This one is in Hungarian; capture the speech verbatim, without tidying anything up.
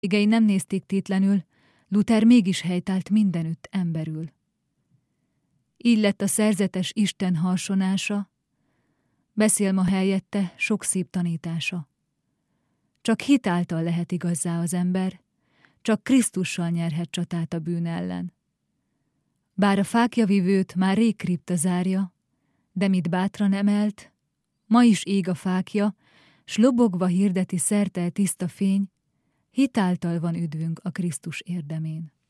Igei nem nézték tétlenül, Luther mégis helytált mindenütt emberül. Így lett a szerzetes Isten harsonása, beszél ma helyette sok szép tanítása. Csak hit által lehet igazzá az ember, csak Krisztussal nyerhet csatát a bűn ellen. Bár a fákjavivőt már rég kripta zárja, de mit bátran emelt, ma is ég a fákja, s lobogva hirdeti szerte tiszta fény, hitáltal van üdvünk a Krisztus érdemén.